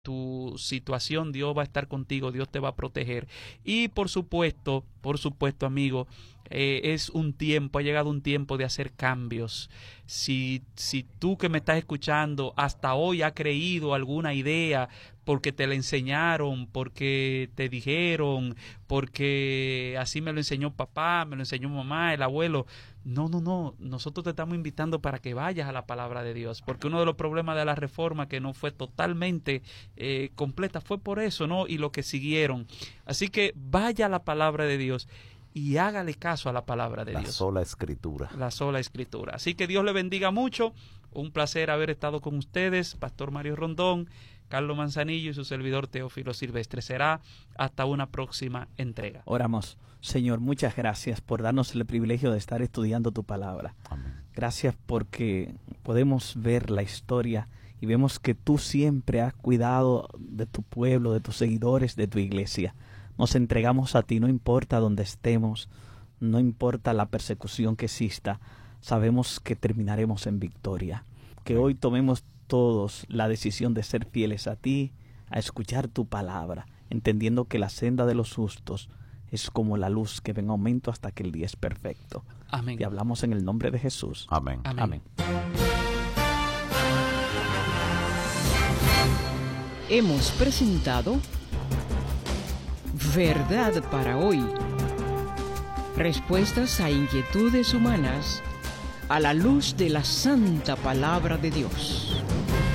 tu situación, Dios va a estar contigo, Dios te va a proteger. Y por supuesto, amigo, ha llegado un tiempo de hacer cambios. Si tú que me estás escuchando hasta hoy has creído alguna idea porque te la enseñaron, porque te dijeron, porque así me lo enseñó papá, me lo enseñó mamá, el abuelo. No, nosotros te estamos invitando para que vayas a la palabra de Dios, porque uno de los problemas de la reforma que no fue totalmente completa fue por eso, ¿no? Y lo que siguieron. Así que vaya a la palabra de Dios y hágale caso a la palabra de Dios. La sola escritura. La sola escritura. Así que Dios le bendiga mucho. Un placer haber estado con ustedes, Pastor Mario Rondón, Carlos Manzanillo y su servidor Teófilo Silvestre. Será hasta una próxima entrega. Oramos. Señor, muchas gracias por darnos el privilegio de estar estudiando tu palabra. Amén. Gracias porque podemos ver la historia y vemos que tú siempre has cuidado de tu pueblo, de tus seguidores, de tu iglesia. Nos entregamos a ti, no importa dónde estemos, no importa la persecución que exista, sabemos que terminaremos en victoria. Que hoy tomemos todos la decisión de ser fieles a ti, a escuchar tu palabra, entendiendo que la senda de los justos es como la luz que va en aumento hasta que el día es perfecto. Amén. Te hablamos en el nombre de Jesús. Amén. Amén. Amén. Hemos presentado Verdad para hoy. Respuestas a inquietudes humanas a la luz de la santa palabra de Dios.